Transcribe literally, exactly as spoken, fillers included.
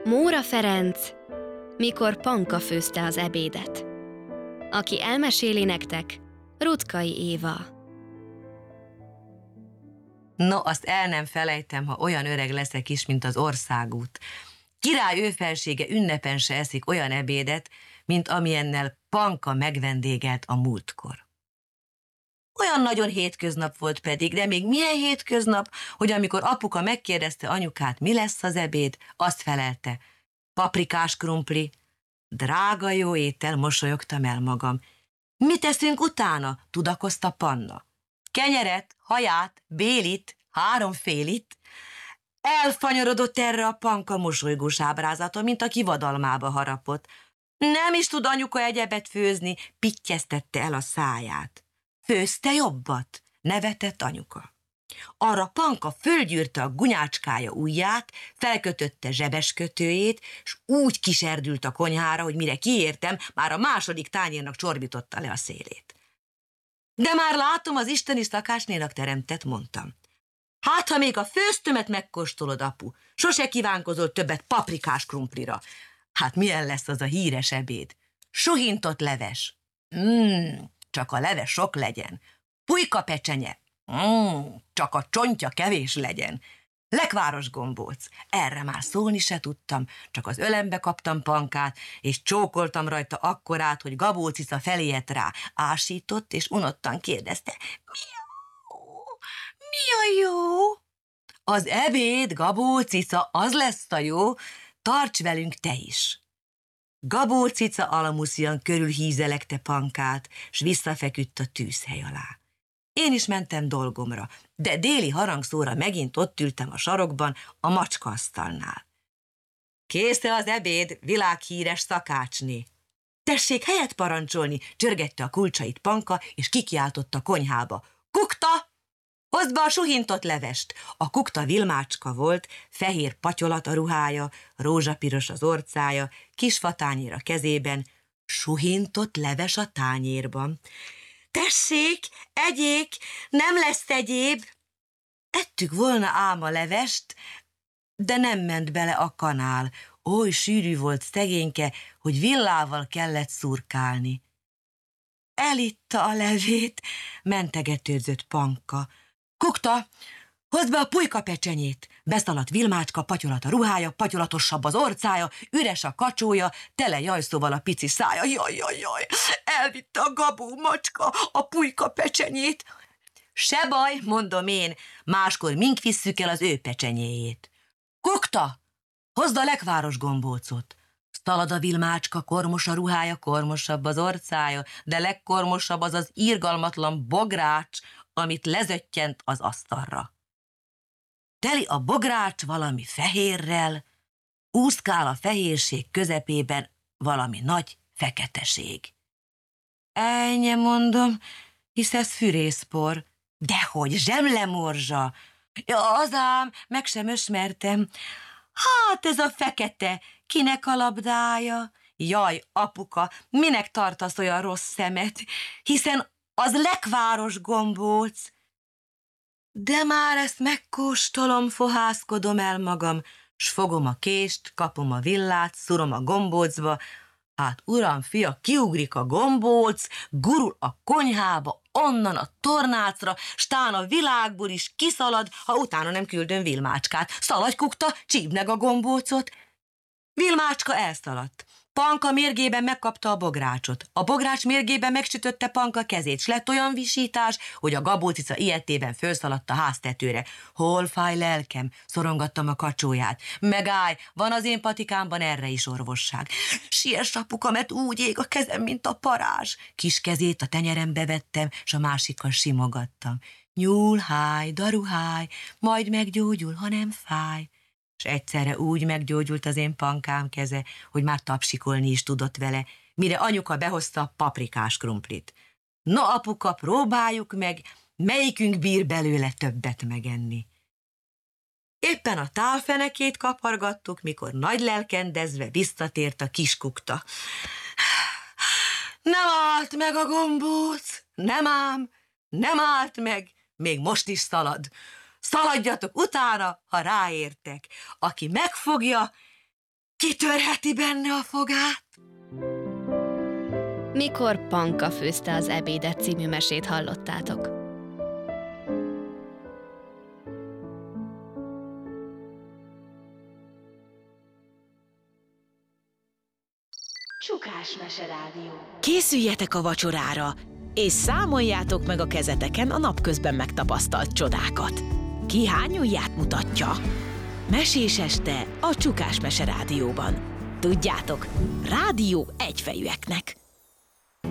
Móra Ferenc, mikor Panka főzte az ebédet. Aki elmeséli nektek, Ruttkai Éva. No, azt el nem felejtem, ha olyan öreg leszek is, mint az országút. Király ő felsége ünnepen se eszik olyan ebédet, mint amilyennel Panka megvendégelt a múltkor. Olyan nagyon hétköznap volt pedig, de még milyen hétköznap, hogy amikor apuka megkérdezte anyukát, mi lesz az ebéd, azt felelte: paprikás krumpli. Drága jó étel, mosolyogtam el magam. Mit teszünk utána? Tudakozta Panna. Kenyeret, haját, bélit, háromfélit. Elfanyarodott erre a Panka mosolygós ábrázata, mint aki vadalmába harapott. Nem is tud anyuka egyebet főzni, pittyeztette el a száját. Főzte jobbat, nevetett anyuka. Arra Panka fölgyűrte a gunyácskája ujját, felkötötte zsebeskötőjét, s úgy kiserdült a konyhára, hogy mire kiértem, már a második tányérnak csorbította le a szélét. De már látom, az isteni szakácsnénak teremtett, mondtam. Hát, ha még a főztömet megkóstolod, apu, sose kívánkozol többet paprikás krumplira. Hát milyen lesz az a híres ebéd? Suhintott leves. Mmm, csak a leves sok legyen. Pulyka pecsenye. Mmm, csak a csontja kevés legyen. Lekváros gombóc. Erre már szólni se tudtam, csak az ölembe kaptam Pankát, és csókoltam rajta akkorát, hogy Gabó cica feléjedt rá. Ásított, és unottan kérdezte: Mi a jó? Mi a jó? Az ebéd, Gabó cica, az lesz a jó, tarts velünk te is. Gabó cica alamuszian körülhízelekte Pankát, s visszafeküdt a tűzhely alá. Én is mentem dolgomra, de déli harangszóra megint ott ültem a sarokban, a macskaasztalnál. Kész-e az ebéd, világhíres szakácsné? Tessék helyet parancsolni, csörgette a kulcsait Panka, és kikiáltott a konyhába. Kukta! Hozd be a suhintott levest! A kukta Vilmácska volt, fehér patyolat a ruhája, rózsapiros az orcája, kis fatányér a kezében, suhintott leves a tányérban. Tessék, egyék, nem lesz egyéb. Ettük volna ám a levest, de nem ment bele a kanál. Oly sűrű volt szegényke, hogy villával kellett szurkálni. Elitta a levét, mentegetőzött Panka. Kukta, hozd be a pulyka pecsenyét! Beszaladt Vilmácska, patyolat a ruhája, patyolatosabb az orcája, üres a kacsója, tele jajszóval a pici szája. Jaj, jaj, jaj, elvitte a Gabó macska a pulyka pecsenyét. Se baj, mondom én, máskor mink visszük el az ő pecsenyéjét. Kukta, hozd a lekváros gombócot! Szalad a Vilmácska, kormos a ruhája, kormosabb az orcája, de legkormosabb az az irgalmatlan bogrács, amit lezöttyent az asztalra. Teli a bogrács valami fehérrel, úszkál a fehérség közepében valami nagy feketeség. Ennyi, mondom, hisz ez fűrészpor. Dehogy, zsemlemorzsa. Ja, az ám, meg sem ösmertem. Hát ez a fekete, kinek a labdája? Jaj, apuka, minek tartasz olyan rossz szemet, hiszen az lekváros gombóc. De már ezt megkóstolom, fohászkodom el magam, s fogom a kést, kapom a villát, szurom a gombócba. Hát uram, fia, kiugrik a gombóc, gurul a konyhába, onnan a tornácra, stán a világból is kiszalad, ha utána nem küldöm Vilmácskát. Szaladj, Kukta, csípd meg a gombócot. Vilmácska elszaladt. Panka mérgében megkapta a bográcsot. A bogrács mérgében megsütötte Panka kezét, s lett olyan visítás, hogy a Gabó cica ilyetében fölszaladt a háztetőre. Hol fáj lelkem? Szorongattam a kacsóját. Megállj, van az én patikámban erre is orvosság. Siess, apuka, mert úgy ég a kezem, mint a parázs. Kis kezét a tenyerembe vettem, s a másikkal simogattam. Nyúlháj, daruháj, majd meggyógyul, ha nem fáj. És egyszerre úgy meggyógyult az én Pankám keze, hogy már tapsikolni is tudott vele, mire anyuka behozta a paprikás krumplit. Na, apuka, próbáljuk meg, melyikünk bír belőle többet megenni. Éppen a tálfenekét kapargattuk, mikor nagy lelkendezve visszatért a kis Kukta. Nem állt meg a gombóc, nem ám, nem állt meg, még most is szalad. Szaladjatok utána, ha ráértek. Aki megfogja, kitörheti benne a fogát? Mikor Panka főzte az ebédet című mesét hallottátok. Csukás Meserádió. Készüljetek a vacsorára, és számoljátok meg a kezeteken a napközben megtapasztalt csodákat. Ki hány ujját mutatja? Mesés este a Csukás Meserádióban. Tudjátok, rádió egyfejűeknek.